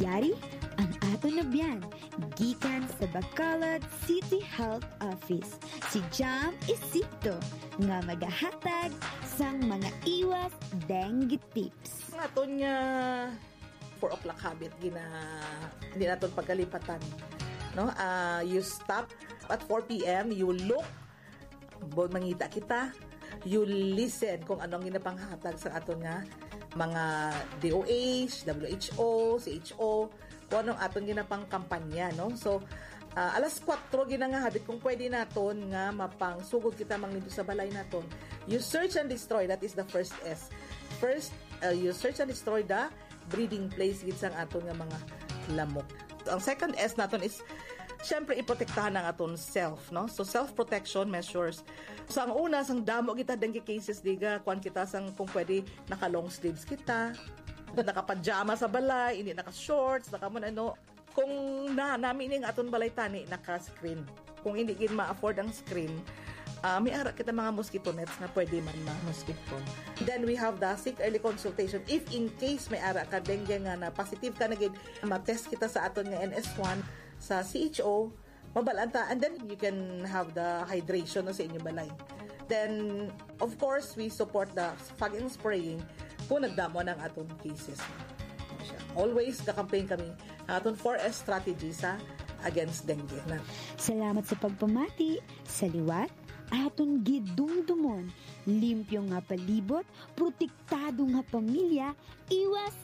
Yari ang aton nabyan gikan sa Bacolod City Health Office. Si Jam Isito nga magahatag sang mga iwas dengue tips. Ang aton nga 4 o'clock habit hindi naton pagkalipatan. No? You stop at 4 p.m. You look, mangita kita. You listen kung anong ginapanghatag sa aton nga mga DOH, WHO, CHO, kung anong aton ginapang kampanya, no? So, alas 4 ginangahabit kung pwede naton nga mapangsugod kita manglito sa balay naton. You search and destroy, that is the first S. First, you search and destroy the breeding place gid sang aton nga mga lamok. Ang second S naton is syempre iprotektahan ang aton self, no? So self-protection measures. So ang una sang damo kita dengue cases diga kung kita sang kung pwede naka long sleeves kita, naka-pajama sa balay, hindi naka-shorts, kung namin ning aton balay tani naka-screen. Kung hindi gid ma-afford ang screen, may ara kita mga mosquito nets na pwede man na mosquito. Then we have the sick early consultation. If in case may ara ka dengue nga na positive ka na gid, ma-test kita sa aton nga NS1 sa CHO, mabalanta, and then you can have the hydration sa inyong balay. Then, of course, we support the fogging spraying kung nagdamo ng aton cases. Always kakampaign kami ang aton 4S strategy sa against dengue. Salamat sa pagpamati. Sa liwat, aton gidumdumon, limpyo nga palibot, protektado nga pamilya, iwas